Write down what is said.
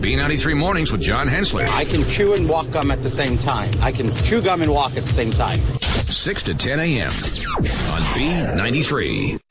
B93 Mornings with John Hensler. I can chew and walk gum at the same time. I can chew gum and walk at the same time. 6 to 10 a.m. on B93.